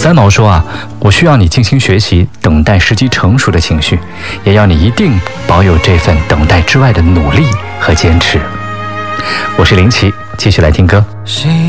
三毛说啊，我需要你静心学习，等待时机成熟的情绪，也要你一定保有这份等待之外的努力和坚持。我是林奇，继续来听歌。